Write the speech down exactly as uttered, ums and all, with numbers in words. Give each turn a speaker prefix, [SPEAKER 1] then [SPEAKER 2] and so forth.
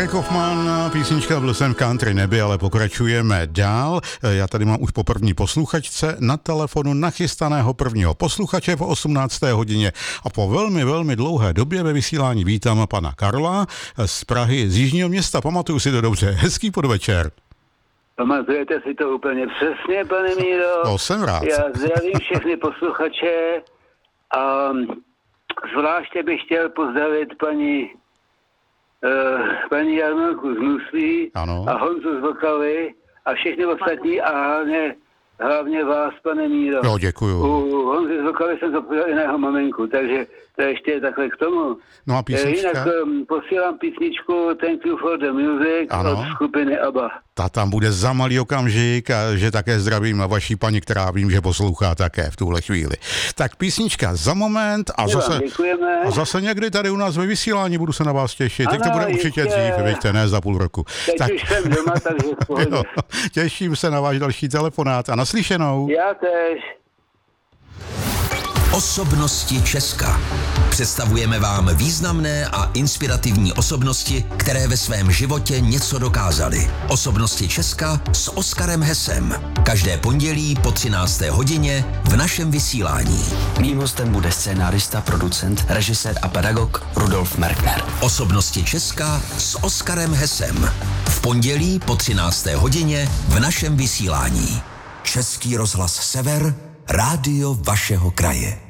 [SPEAKER 1] Kaufman, písnička Byl jsem v country nebi, ale pokračujeme dál. Já tady mám už po první posluchačce na telefonu nachystaného prvního posluchače po osmnácté hodině a po velmi, velmi dlouhé době ve vysílání vítám pana Karla z Prahy, z Jižního Města. Pamatuju si to dobře. Hezký podvečer.
[SPEAKER 2] Pamatujete si to úplně přesně, pane Míro?
[SPEAKER 1] To jsem rád.
[SPEAKER 2] Já zdravím všechny posluchače a zvláště bych chtěl pozdravit paní Uh, paní Jarmilku z Nuslí a Honzu z Vltavy a všechny ostatní a hlavně, hlavně vás, pane Míro.
[SPEAKER 1] Jo, děkuju.
[SPEAKER 2] U Honzy z Vltavy jsem zapojil i na jeho maminku, takže to ještě takhle k tomu.
[SPEAKER 1] No a písnička?
[SPEAKER 2] Jinak um, posílám písničku Thank You for the Music ano. Od skupiny ABBA.
[SPEAKER 1] Ta tam bude za malý okamžik a že také zdravím a vaší paní, která vím, že poslouchá také v tuhle chvíli. Tak písnička za moment a zase, a zase někdy tady u nás ve vysílání budu se na vás těšit.
[SPEAKER 2] Ano,
[SPEAKER 1] tak to bude určitě dřív, víte, ne za půl roku.
[SPEAKER 2] Teď
[SPEAKER 1] tak...
[SPEAKER 2] už jsem doma, takže v pohodě.
[SPEAKER 1] Jo, těším se na váš další telefonát a naslyšenou.
[SPEAKER 2] Já tež.
[SPEAKER 3] Osobnosti Česka. Představujeme vám významné a inspirativní osobnosti, které ve svém životě něco dokázaly. Osobnosti Česka s Oskarem Hesem. Každé pondělí po třinácté hodině v našem vysílání.
[SPEAKER 4] Mým hostem bude scénárista, producent, režisér a pedagog Rudolf Merkner.
[SPEAKER 3] Osobnosti Česka s Oskarem Hesem. V pondělí po třinácté hodině v našem vysílání. Český rozhlas Sever, rádio vašeho kraje.